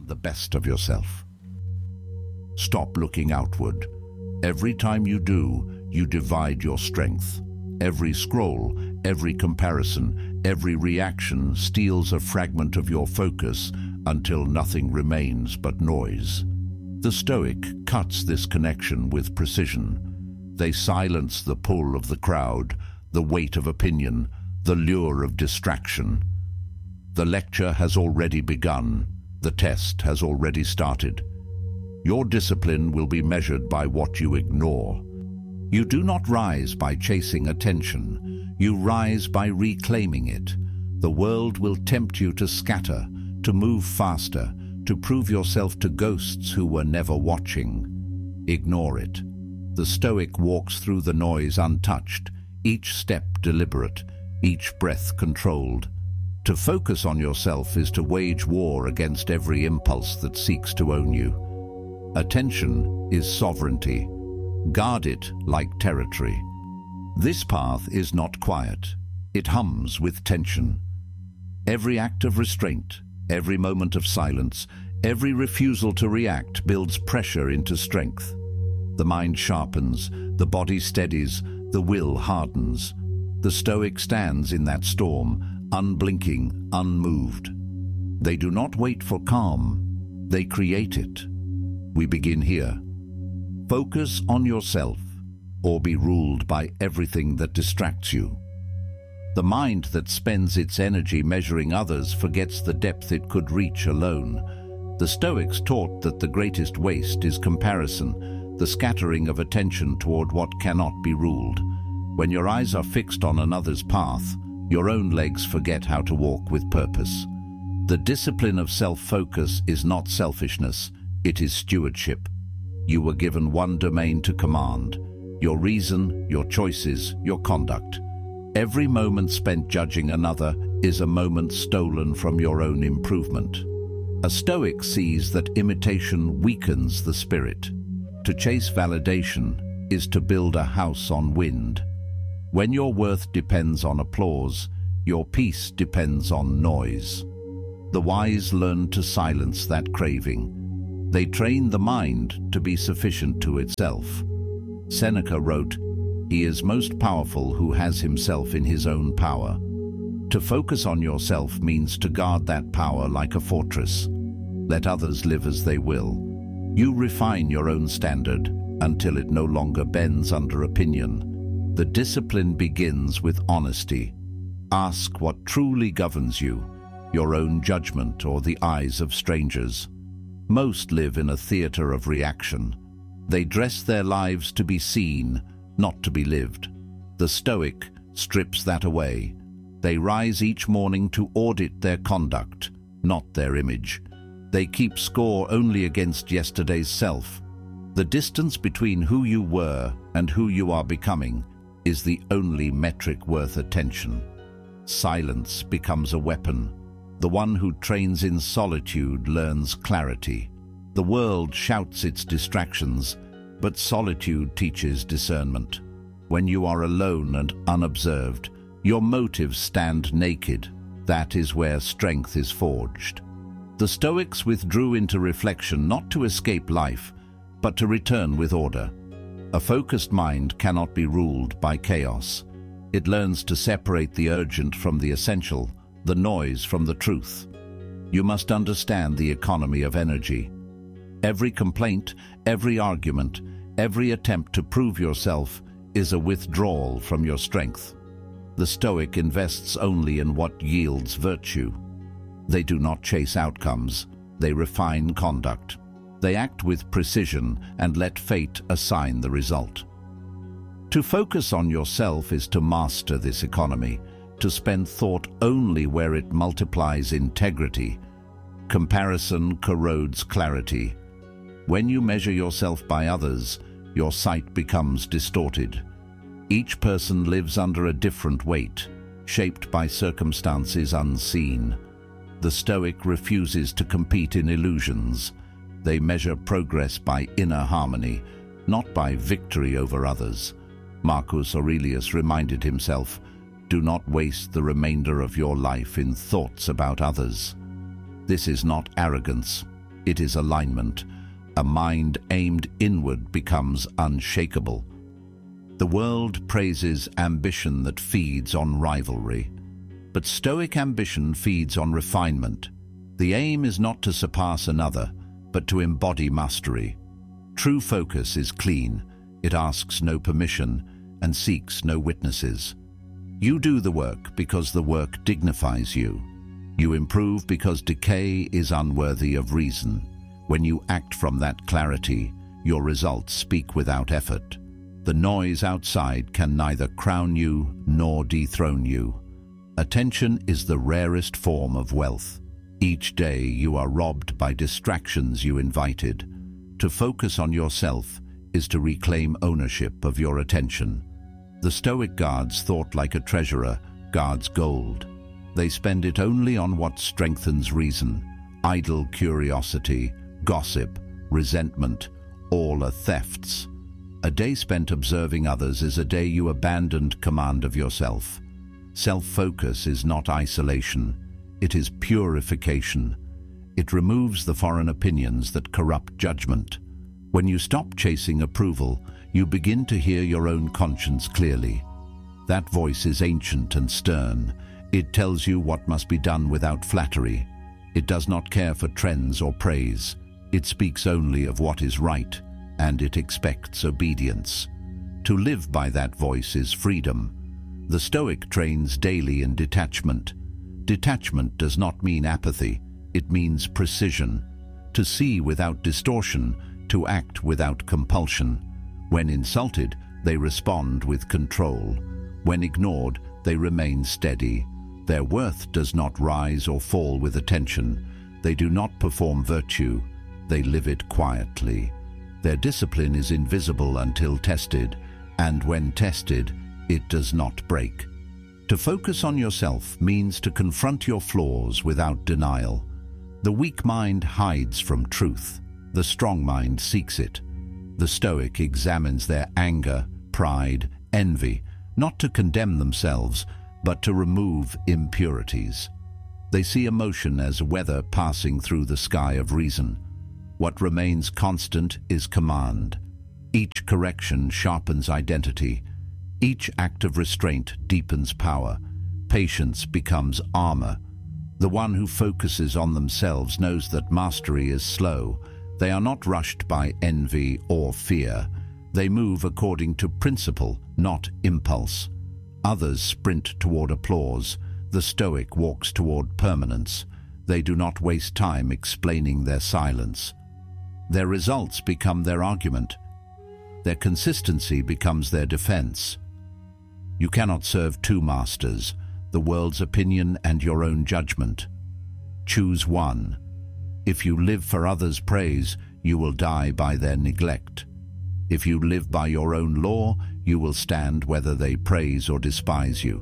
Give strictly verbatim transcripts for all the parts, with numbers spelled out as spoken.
the best of yourself. Stop looking outward. Every time you do, you divide your strength. Every scroll, every comparison, every reaction steals a fragment of your focus until nothing remains but noise. The Stoic cuts this connection with precision. They silence the pull of the crowd, the weight of opinion, the lure of distraction. The lecture has already begun. The test has already started. Your discipline will be measured by what you ignore. You do not rise by chasing attention. You rise by reclaiming it. The world will tempt you to scatter, to move faster, to prove yourself to ghosts who were never watching. Ignore it. The Stoic walks through the noise untouched, each step deliberate, each breath controlled. To focus on yourself is to wage war against every impulse that seeks to own you. Attention is sovereignty. Guard it like territory. This path is not quiet. It hums with tension. Every act of restraint, every moment of silence, every refusal to react builds pressure into strength. The mind sharpens, the body steadies, the will hardens. The Stoic stands in that storm, unblinking, unmoved. They do not wait for calm. They create it. We begin here. Focus on yourself, or be ruled by everything that distracts you. The mind that spends its energy measuring others forgets the depth it could reach alone. The Stoics taught that the greatest waste is comparison, the scattering of attention toward what cannot be ruled. When your eyes are fixed on another's path, your own legs forget how to walk with purpose. The discipline of self-focus is not selfishness, it is stewardship. You were given one domain to command: your reason, your choices, your conduct. Every moment spent judging another is a moment stolen from your own improvement. A Stoic sees that imitation weakens the spirit. To chase validation is to build a house on wind. When your worth depends on applause, your peace depends on noise. The wise learn to silence that craving. They train the mind to be sufficient to itself. Seneca wrote, "He is most powerful who has himself in his own power." To focus on yourself means to guard that power like a fortress. Let others live as they will. You refine your own standard until it no longer bends under opinion. The discipline begins with honesty. Ask what truly governs you, your own judgment or the eyes of strangers. Most live in a theater of reaction. They dress their lives to be seen, not to be lived. The Stoic strips that away. They rise each morning to audit their conduct, not their image. They keep score only against yesterday's self. The distance between who you were and who you are becoming is the only metric worth attention. Silence becomes a weapon. The one who trains in solitude learns clarity. The world shouts its distractions, but solitude teaches discernment. When you are alone and unobserved, your motives stand naked. That is where strength is forged. The Stoics withdrew into reflection not to escape life, but to return with order. A focused mind cannot be ruled by chaos. It learns to separate the urgent from the essential, the noise from the truth. You must understand the economy of energy. Every complaint, every argument, every attempt to prove yourself is a withdrawal from your strength. The Stoic invests only in what yields virtue. They do not chase outcomes, they refine conduct. They act with precision and let fate assign the result. To focus on yourself is to master this economy, to spend thought only where it multiplies integrity. Comparison corrodes clarity. When you measure yourself by others, your sight becomes distorted. Each person lives under a different weight, shaped by circumstances unseen. The Stoic refuses to compete in illusions. They measure progress by inner harmony, not by victory over others. Marcus Aurelius reminded himself, "Do not waste the remainder of your life in thoughts about others." This is not arrogance. it is alignment. A mind aimed inward becomes unshakable. The world praises ambition that feeds on rivalry, but Stoic ambition feeds on refinement. The aim is not to surpass another, but to embody mastery. True focus is clean. It asks no permission and seeks no witnesses. You do the work because the work dignifies you. You improve because decay is unworthy of reason. When you act from that clarity, your results speak without effort. The noise outside can neither crown you nor dethrone you. Attention is the rarest form of wealth. Each day you are robbed by distractions you invited. To focus on yourself is to reclaim ownership of your attention. The Stoic guards thought like a treasurer guards gold. They spend it only on what strengthens reason. Idle curiosity, gossip, resentment, all are thefts. A day spent observing others is a day you abandoned command of yourself. Self-focus is not isolation, it is purification. It removes the foreign opinions that corrupt judgment. When you stop chasing approval, you begin to hear your own conscience clearly. That voice is ancient and stern. It tells you what must be done without flattery. It does not care for trends or praise. It speaks only of what is right, and it expects obedience. To live by that voice is freedom. The Stoic trains daily in detachment. Detachment does not mean apathy. It means precision. To see without distortion, to act without compulsion. When insulted, they respond with control. When ignored, they remain steady. Their worth does not rise or fall with attention. They do not perform virtue. They live it quietly. Their discipline is invisible until tested, and when tested, it does not break. To focus on yourself means to confront your flaws without denial. The weak mind hides from truth. The strong mind seeks it. The Stoic examines their anger, pride, envy, not to condemn themselves, but to remove impurities. They see emotion as weather passing through the sky of reason. What remains constant is command. Each correction sharpens identity. Each act of restraint deepens power. Patience becomes armor. The one who focuses on themselves knows that mastery is slow. They are not rushed by envy or fear. They move according to principle, not impulse. Others sprint toward applause. The Stoic walks toward permanence. They do not waste time explaining their silence. Their results become their argument. Their consistency becomes their defense. You cannot serve two masters, the world's opinion and your own judgment. Choose one. If you live for others' praise, you will die by their neglect. If you live by your own law, you will stand whether they praise or despise you.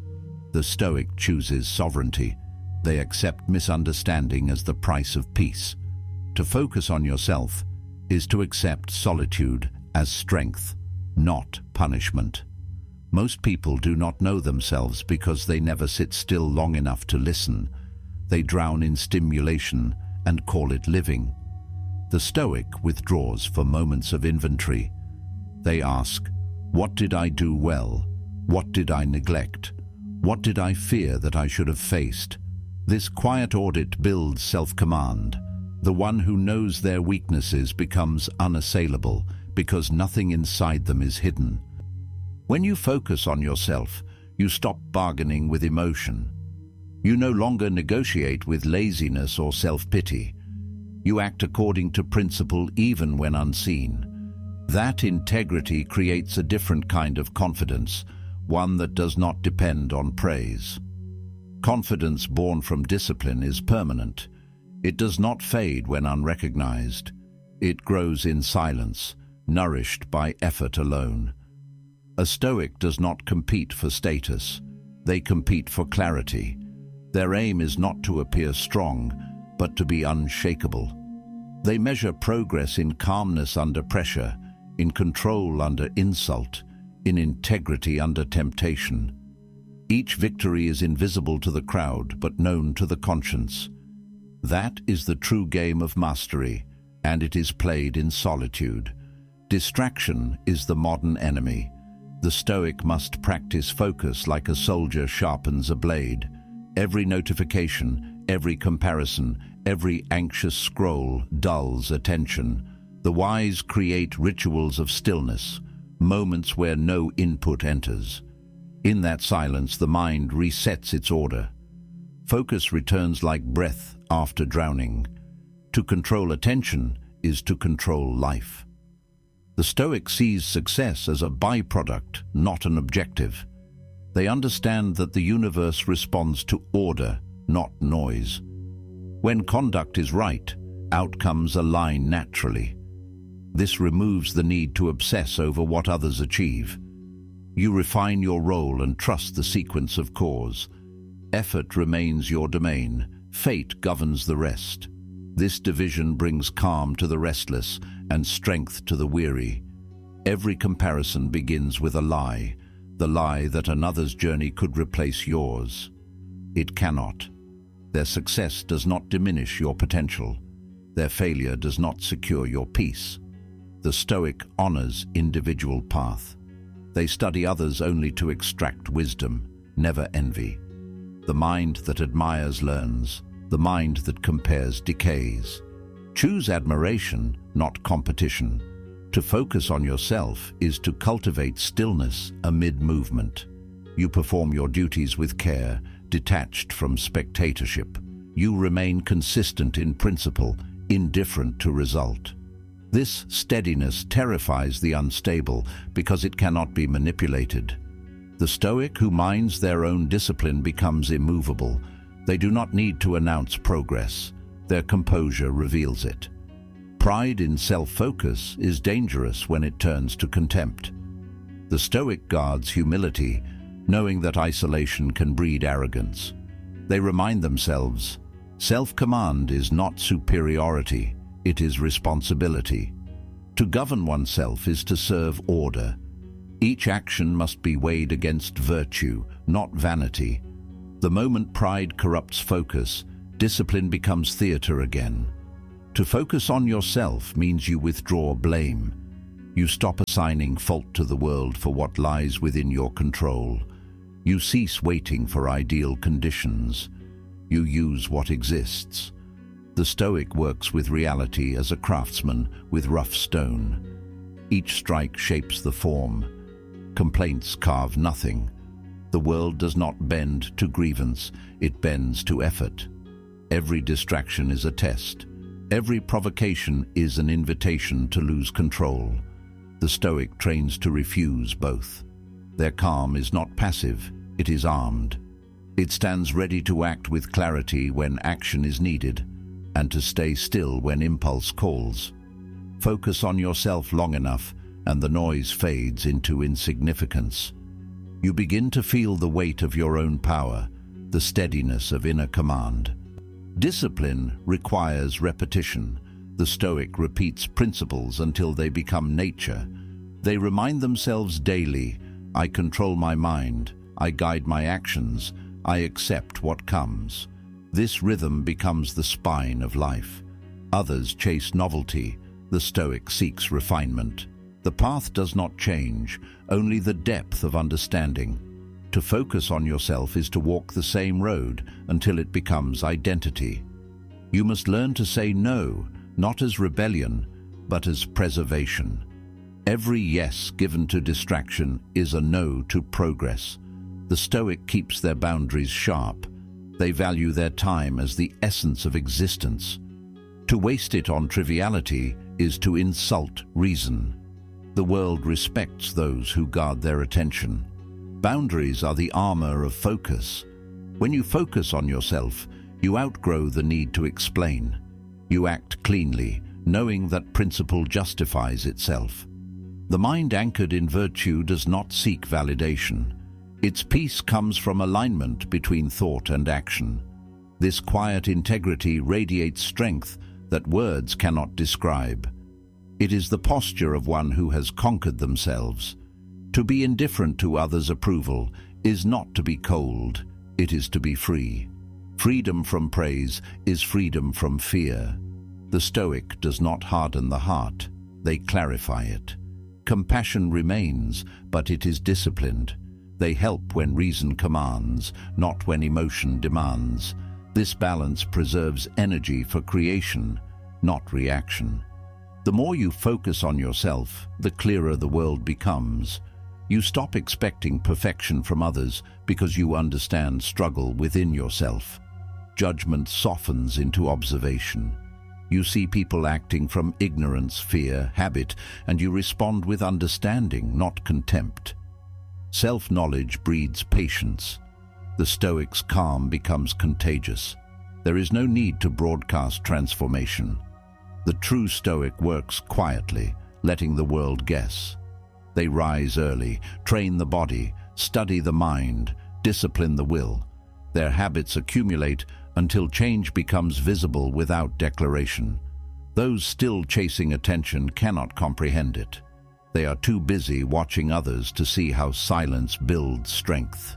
The Stoic chooses sovereignty. They accept misunderstanding as the price of peace. To focus on yourself is to accept solitude as strength, not punishment. Most people do not know themselves because they never sit still long enough to listen. They drown in stimulation and call it living. The Stoic withdraws for moments of inventory. They ask, what did I do well? What did I neglect? What did I fear that I should have faced? This quiet audit builds self-command. The one who knows their weaknesses becomes unassailable because nothing inside them is hidden. When you focus on yourself, you stop bargaining with emotion. You no longer negotiate with laziness or self-pity. You act according to principle even when unseen. That integrity creates a different kind of confidence, one that does not depend on praise. Confidence born from discipline is permanent. It does not fade when unrecognized. It grows in silence, nourished by effort alone. A Stoic does not compete for status. They compete for clarity. Their aim is not to appear strong, but to be unshakable. They measure progress in calmness under pressure, in control under insult, in integrity under temptation. Each victory is invisible to the crowd, but known to the conscience. That is the true game of mastery, and it is played in solitude. Distraction is the modern enemy. The Stoic must practice focus like a soldier sharpens a blade. Every notification, every comparison, every anxious scroll dulls attention. The wise create rituals of stillness, moments where no input enters. In that silence, the mind resets its order. Focus returns like breath after drowning. To control attention is to control life. The Stoic sees success as a byproduct, not an objective. They understand that the universe responds to order, not noise. When conduct is right, outcomes align naturally. This removes the need to obsess over what others achieve. You refine your role and trust the sequence of cause. Effort remains your domain. Fate governs the rest. This division brings calm to the restless and strength to the weary. Every comparison begins with a lie, the lie that another's journey could replace yours. It cannot. Their success does not diminish your potential. Their failure does not secure your peace. The Stoic honors individual path. They study others only to extract wisdom, never envy. The mind that admires learns. The mind that compares decays. Choose admiration, not competition. To focus on yourself is to cultivate stillness amid movement. You perform your duties with care, detached from spectatorship. You remain consistent in principle, indifferent to result. This steadiness terrifies the unstable because it cannot be manipulated. The Stoic who minds their own discipline becomes immovable. They do not need to announce progress. Their composure reveals it. Pride in self-focus is dangerous when it turns to contempt. The Stoic guards humility, knowing that isolation can breed arrogance. They remind themselves, self-command is not superiority, it is responsibility. To govern oneself is to serve order. Each action must be weighed against virtue, not vanity. The moment pride corrupts focus, discipline becomes theater again. To focus on yourself means you withdraw blame. You stop assigning fault to the world for what lies within your control. You cease waiting for ideal conditions. You use what exists. The Stoic works with reality as a craftsman with rough stone. Each strike shapes the form. Complaints carve nothing. The world does not bend to grievance, it bends to effort. Every distraction is a test. Every provocation is an invitation to lose control. The Stoic trains to refuse both. Their calm is not passive, it is armed. It stands ready to act with clarity when action is needed, and to stay still when impulse calls. Focus on yourself long enough, and the noise fades into insignificance. You begin to feel the weight of your own power, the steadiness of inner command. Discipline requires repetition. The Stoic repeats principles until they become nature. They remind themselves daily, I control my mind, I guide my actions, I accept what comes. This rhythm becomes the spine of life. Others chase novelty, the Stoic seeks refinement. The path does not change, only the depth of understanding. To focus on yourself is to walk the same road until it becomes identity. You must learn to say no, not as rebellion, but as preservation. Every yes given to distraction is a no to progress. The Stoic keeps their boundaries sharp. They value their time as the essence of existence. To waste it on triviality is to insult reason. The world respects those who guard their attention. Boundaries are the armor of focus. When you focus on yourself, you outgrow the need to explain. You act cleanly, knowing that principle justifies itself. The mind anchored in virtue does not seek validation. Its peace comes from alignment between thought and action. This quiet integrity radiates strength that words cannot describe. It is the posture of one who has conquered themselves. To be indifferent to others' approval is not to be cold, it is to be free. Freedom from praise is freedom from fear. The Stoic does not harden the heart, they clarify it. Compassion remains, but it is disciplined. They help when reason commands, not when emotion demands. This balance preserves energy for creation, not reaction. The more you focus on yourself, the clearer the world becomes. You stop expecting perfection from others because you understand struggle within yourself. Judgment softens into observation. You see people acting from ignorance, fear, habit, and you respond with understanding, not contempt. Self-knowledge breeds patience. The Stoic's calm becomes contagious. There is no need to broadcast transformation. The true Stoic works quietly, letting the world guess. They rise early, train the body, study the mind, discipline the will. Their habits accumulate until change becomes visible without declaration. Those still chasing attention cannot comprehend it. They are too busy watching others to see how silence builds strength.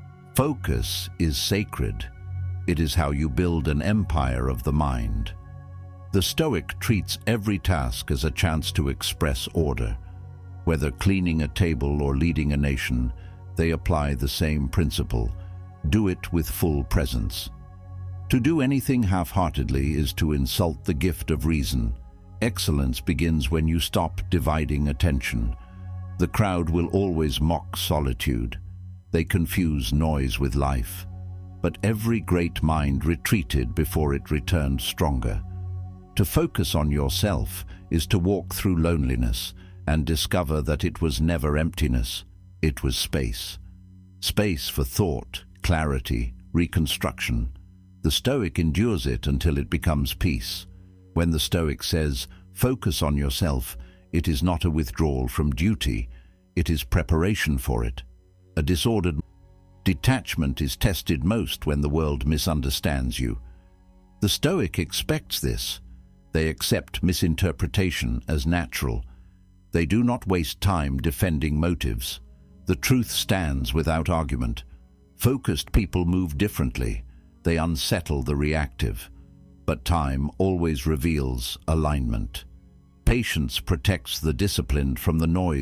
Focus is sacred. It is how you build an empire of the mind. The Stoic treats every task as a chance to express order. Whether cleaning a table or leading a nation, they apply the same principle. Do it with full presence. To do anything half-heartedly is to insult the gift of reason. Excellence begins when you stop dividing attention. The crowd will always mock solitude. They confuse noise with life. But every great mind retreated before it returned stronger. To focus on yourself is to walk through loneliness and discover that it was never emptiness, it was space. Space for thought, clarity, reconstruction. The Stoic endures it until it becomes peace. When the Stoic says, focus on yourself, it is not a withdrawal from duty, it is preparation for it. A disordered detachment is tested most when the world misunderstands you. The Stoic expects this. They accept misinterpretation as natural. They do not waste time defending motives. The truth stands without argument. Focused people move differently. They unsettle the reactive. But time always reveals alignment. Patience protects the disciplined from the noise